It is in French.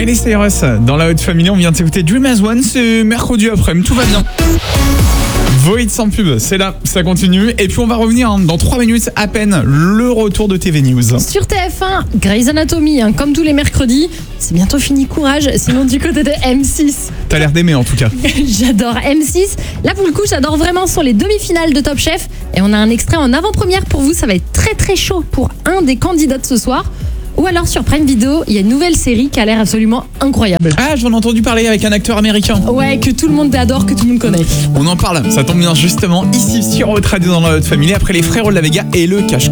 Miley Cyrus dans la Haute Family, on vient de s'écouter Dream as One, c'est mercredi après-midi, tout va bien. Void sans pub, c'est là, ça continue. Et puis on va revenir dans 3 minutes à peine, le retour de TV News. Sur TF1, Grey's Anatomy, comme tous les mercredis. C'est bientôt fini, courage. Sinon du côté de M6. T'as l'air d'aimer en tout cas. J'adore M6. Là pour le coup, j'adore vraiment sur les demi-finales de Top Chef. Et on a un extrait en avant-première pour vous. Ça va être très très chaud pour un des candidats de ce soir. Ou alors sur Prime Video, il y a une nouvelle série qui a l'air absolument incroyable. Ah, j'en ai entendu parler avec un acteur américain. Ouais, que tout le monde adore, que tout le monde connaît. On en parle, ça tombe bien justement ici sur Haute Radio dans la Haute Family après les Frérots de la Vega et le Cache